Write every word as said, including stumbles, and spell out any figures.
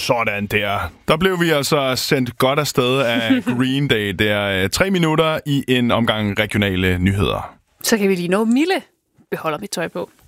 Sådan der. Der blev vi altså sendt godt afsted af Green Day. Det er tre minutter i en omgang regionale nyheder. Så kan vi lige nå Mille beholder mit tøj på.